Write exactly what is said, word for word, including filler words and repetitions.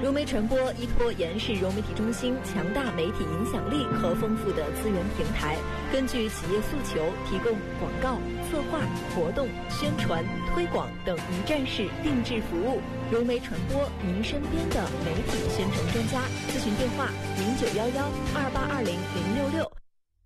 融媒传播依托延世融媒体中心强大媒体影响力和丰富的资源平台，根据企业诉求提供广告、策划、活动、宣传、推广等一站式定制服务。融媒传播，您身边的媒体宣传专家。咨询电话：零九幺幺二八二零零六六